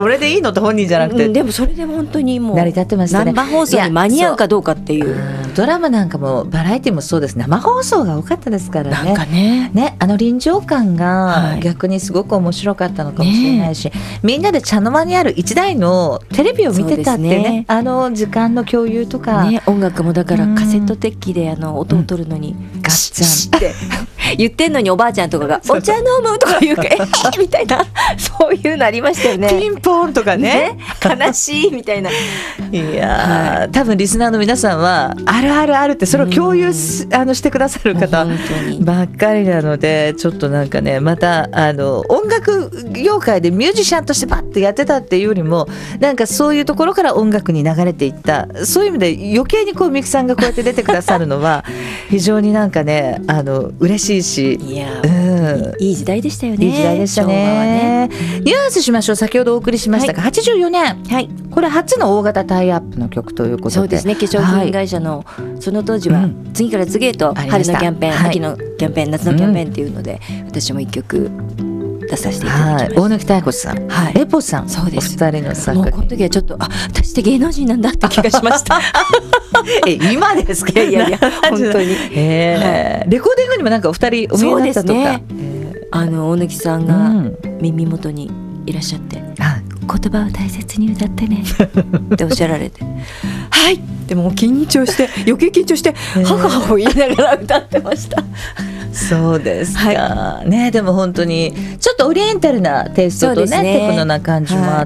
それでいいのって本人じゃなくて、 でもそれで本当にもう成り立ってましたね。 生放送に間に合うかどうかっていう。 ドラマなんかもバラエティもそうです。生放送が多かったですからね。 なんかね、 臨場感が逆にすごく面白かったのかもしれないし、みんなで茶の間にある一台のテレビを見てたってね、時間の共有とか、 音楽もだからカセットテッキで音を取るのにガッチャンって言ってんのにおばあちゃんとかがお茶飲むとか言うかみたいな、そういうのありましたよね。 ピンポンとかね悲しいみたいな。 いや、多分リスナーの皆さんはあるあるあるってそれを共有してくださる方ばっかりなので、ちょっとなんかね、また音楽業界でミュージシャンとしてバッとやってたっていうよりも、なんかそういうところから音楽に流れていった、そういう意味で余計にこうミキさんがこうやって出てくださるのは非常になんかね、嬉しいし、 いや、いい時代でしたよね。 いい時代でしたね。ニュアンスしましょう。先ほどお送りしましたが、84年、これ初の大型タイアップの曲ということで、 そうですね。化粧品会社のその当時は次から次へと春のキャンペーン、秋のキャンペーン、夏のキャンペーンっていうので、私も一曲出させていただきました。 大貫妙子さん、レポさん、 そうです。 お二人の作品。 もうこの時はちょっと私って芸能人なんだって気がしました。 今ですか？ いや本当に。 レコーディングにもなんかお二人お見えになったとか。 大貫さんが耳元にいらっしゃって、言葉を大切に歌ってねっておっしゃられて、はい、でも緊張して余計緊張して母を言いながら歌ってました。 そうですか、ね。でも本当にちょっとオリエンタルなテイストとね、テクノな感じもあって、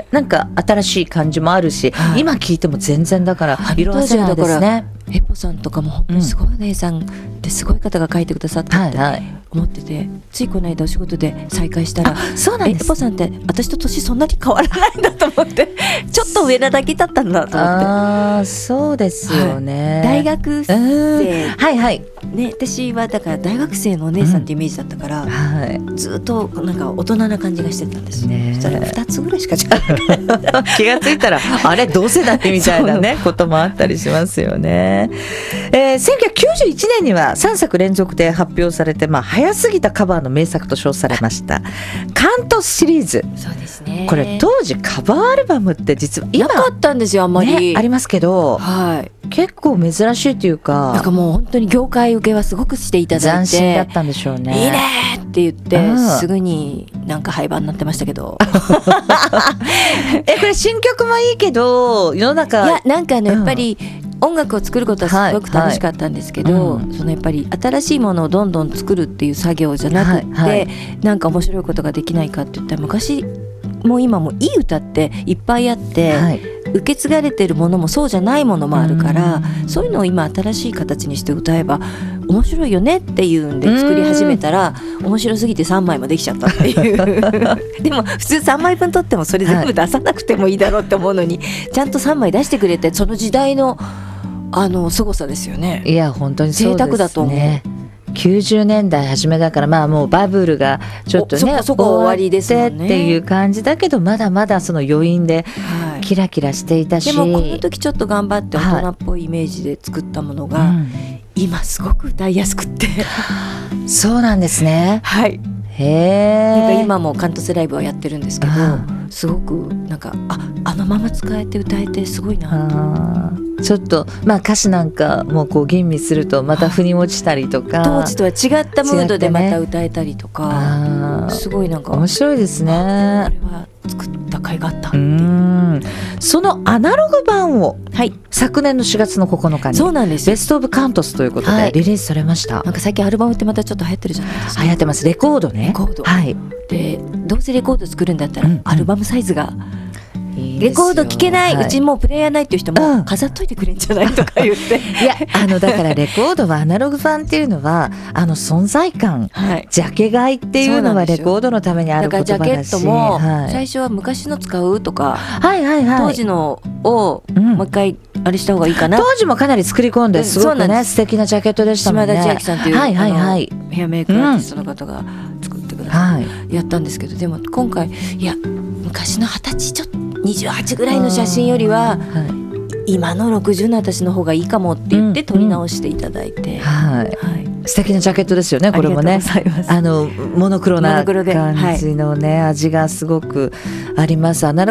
なんか新しい感じもあるし、今聞いても全然だから色あせないですね。 エポさんとかも本当にすごいお姉さんですごい方が書いてくださったって思ってて、ついこの間お仕事で再会したら、 そうなんです。 エポさんって私と年そんなに変わらないんだと思って、ちょっと上なだけだったんだと思って。 そうですよね。 大学生、 ね、 私はだから大学生のお姉さんってイメージだったから、ずっとなんか大人な感じがしてたんですね。そしたら2つぐらいしか違う気がついたらあれ同世代みたいなねこともあったりしますよね。1991年には3作連続で発表されて、早すぎたカバーの名作と称されましたカントシリーズ。 そうですね。 これ当時カバーアルバムって実は今なかったんですよ、あんまり、 ありますけど、結構珍しいというか、 なんかもう本当に業界受けはすごくしていただいて、 斬新だったんでしょうね。 いいねって言ってすぐになんか廃盤になってましたけどこれ新曲もいいけど世の中、 いやなんかやっぱり音楽を作ることはすごく楽しかったんですけど、そのやっぱり新しいものをどんどん作るっていう作業じゃなくって、なんか面白いことができないかって言ったら、昔も今もいい歌っていっぱいあって、受け継がれてるものもそうじゃないものもあるから、そういうのを今新しい形にして歌えば面白いよねっていうんで作り始めたら、面白すぎて3枚もできちゃったっていうでも普通3枚分取ってもそれ全部出さなくてもいいだろうって思うのに、ちゃんと3枚出してくれて、その時代の凄さですよね。 いや本当にそうですね。 贅沢だと思う。 90年代初めだから、もうバブルがちょっとねそこ終わりですもんねっていう感じだけど、まだまだその余韻でキラキラしていたし、 でもこの時ちょっと頑張って大人っぽいイメージで作ったものが、今すごく歌いやすくってそうなんですね。 なんか今もカントスライブはやってるんですけど、すごくなんかあのまま使えて歌えてすごいなと。 ちょっと歌詞なんかもこう吟味するとまた腑に落ちたりとか、 当時とは違ったムードでまた歌えたりとか、すごいなんか面白いですね。 これは作った甲斐があったっていう。 そのアナログ版を、昨年の4月の9日にそうなんですベストオブカントスということでリリースされました。 なんか最近アルバムってまたちょっと流行ってるじゃないですか。 流行ってます。レコードね。 でどうせレコード作るんだったら、アルバムサイズがレコード聴けない、うちもうプレイヤーないっていう人も飾っといてくれんじゃないとか言っていやだからレコードはアナログ版っていうのは存在感、ジャケ買いっていうのはレコードのためにある言葉だし、 だからジャケットも最初は昔の使うとか、当時のをもう一回あれした方がいいかな。 当時もかなり作り込んですごくね素敵なジャケットでしたもんね。 島田千秋さんっていうヘアメイクアーティストの方が作ってくださってやったんですけど、でも今回いや昔の20歳ちょっと28ぐらいの写真よりは、今の60の私の方がいいかもって言って撮り直していただいて、 素敵なジャケットですよね、これもね。モノクロな感じのね、味がすごくあります。